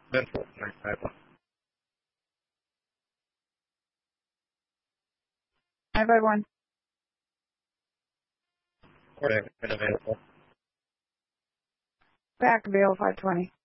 Central 95. 951. Correct, available. Back, Bill 520.